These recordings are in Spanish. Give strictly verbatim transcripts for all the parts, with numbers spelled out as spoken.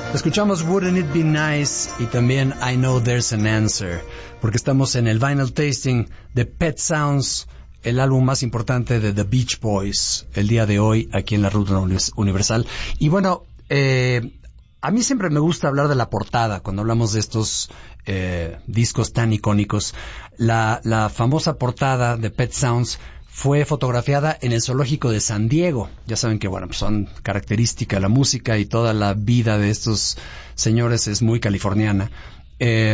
Escuchamos Wouldn't It Be Nice y también I Know There's an Answer, porque estamos en el Vinyl Tasting de Pet Sounds, el álbum más importante de The Beach Boys, el día de hoy aquí en la Ruta Universal. Y bueno, eh, a mí siempre me gusta hablar de la portada cuando hablamos de estos eh, discos tan icónicos. La, la famosa portada de Pet Sounds fue fotografiada en el zoológico de San Diego. Ya saben que, bueno, pues son características, la música y toda la vida de estos señores es muy californiana. Eh,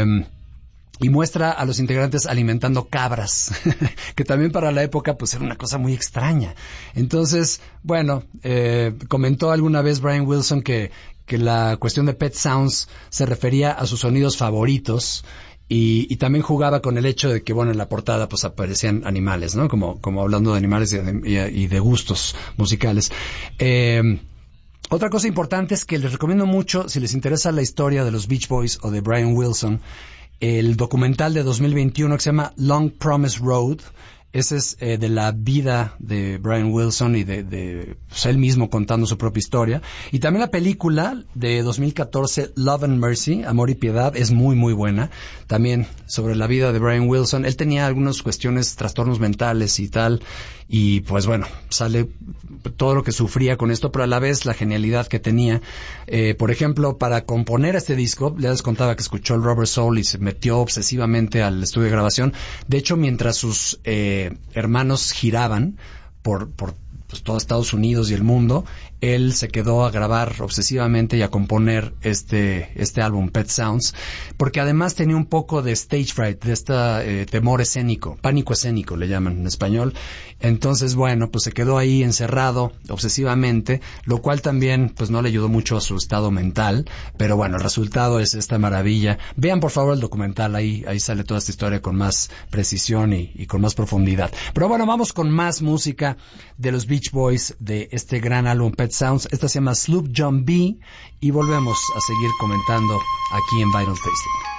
y muestra a los integrantes alimentando cabras, que también para la época pues era una cosa muy extraña. Entonces, bueno, eh, comentó alguna vez Brian Wilson que, que la cuestión de Pet Sounds se refería a sus sonidos favoritos. Y, y también jugaba con el hecho de que, bueno, en la portada pues aparecían animales, ¿no? Como, como hablando de animales y de, y de gustos musicales. Eh, otra cosa importante es que les recomiendo mucho, si les interesa la historia de los Beach Boys o de Brian Wilson, el documental de dos mil veintiuno que se llama Long Promise Road. Ese es eh, de la vida de Brian Wilson y de, de pues, él mismo contando su propia historia. Y también la película de dos mil catorce, Love and Mercy, Amor y Piedad, es muy, muy buena. También sobre la vida de Brian Wilson. Él tenía algunas cuestiones, trastornos mentales y tal. Y pues bueno, sale todo lo que sufría con esto, pero a la vez la genialidad que tenía. Eh, por ejemplo, para componer este disco, les contaba que escuchó el Rubber Soul y se metió obsesivamente al estudio de grabación. De hecho, mientras sus eh, hermanos giraban por, por pues, todo Estados Unidos y el mundo, él se quedó a grabar obsesivamente y a componer este este álbum Pet Sounds, porque además tenía un poco de stage fright, de este eh, temor escénico, pánico escénico le llaman en español. Entonces, bueno, pues se quedó ahí encerrado obsesivamente, lo cual también pues no le ayudó mucho a su estado mental, pero bueno, el resultado es esta maravilla. Vean por favor el documental, ahí ahí sale toda esta historia con más precisión y, y con más profundidad. Pero bueno, vamos con más música de los Beach Boys, de este gran álbum Pet Sounds. Esta se llama Sloop John B. y volvemos a seguir comentando aquí en Vinyl Tasting.